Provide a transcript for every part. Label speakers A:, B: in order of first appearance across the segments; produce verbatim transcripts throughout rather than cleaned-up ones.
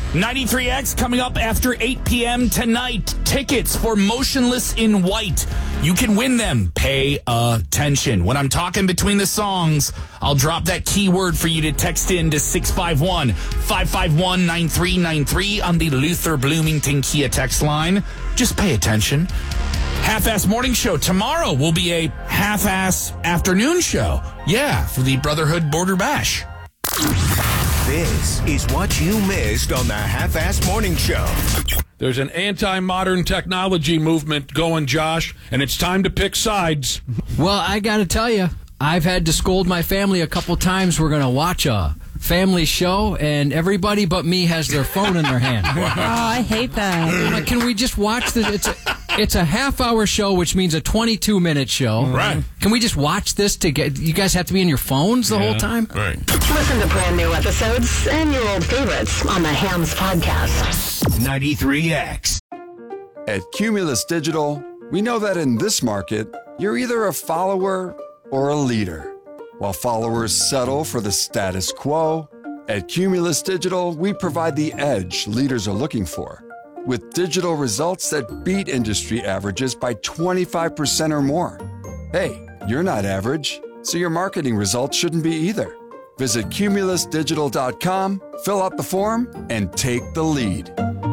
A: ninety-three X coming up after eight p.m. tonight. Tickets for Motionless in White. You can win them. Pay attention. When I'm talking between the songs, I'll drop that keyword for you to text in to six five one, five five one, nine three nine three on the Luther Bloomington Kia text line. Just pay attention. Half-Ass Morning Show. Tomorrow will be a half-ass afternoon show. Yeah, for the Brotherhood Border Bash.
B: This is what you missed on the Half-Ass Morning Show.
C: There's an anti-modern technology movement going, Josh, and it's time to pick sides.
D: Well, I got to tell you, I've had to scold my family a couple times. We're going to watch a family show, and everybody but me has their phone in their hand.
E: Oh, I hate that.
D: Like, can we just watch this? It's a, it's a half-hour show, which means a twenty-two minute show.
C: Right.
D: Can we just watch this to get... You guys have to be in your phones the
C: yeah,
D: whole time?
C: Right.
F: Listen to brand new episodes and your old favorites on the Hams Podcast.
B: ninety-three X.
G: At Cumulus Digital, we know that in this market, you're either a follower or a leader. While followers settle for the status quo, at Cumulus Digital, we provide the edge leaders are looking for, with digital results that beat industry averages by twenty-five percent or more. Hey, you're not average, so your marketing results shouldn't be either. Visit cumulus digital dot com, fill out the form, and take the lead.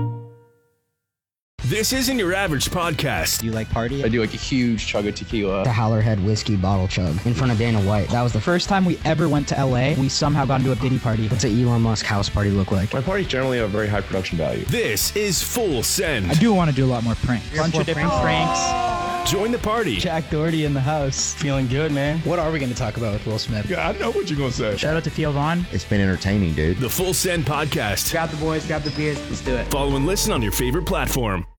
B: This isn't your average podcast.
H: Do you like party?
I: I do like a huge chug of tequila.
H: The Howlerhead whiskey bottle chug in front of Dana White. That was the first time we ever went to L A. We somehow got into a Diddy party. What's an Elon Musk house party look like?
I: My parties generally have very high production value.
B: This is Full Send.
H: I do want to do a lot more pranks. A bunch of different pranks.
B: Join the party.
H: Jack Doherty in the house. Feeling good, man. What are we going to talk about with Will Smith?
I: Yeah, I know what you're going to say.
H: Shout out to Theo Vaughn.
J: It's been entertaining, dude.
B: The Full Send Podcast.
H: Grab the boys, grab the beers. Let's do it.
B: Follow and listen on your favorite platform.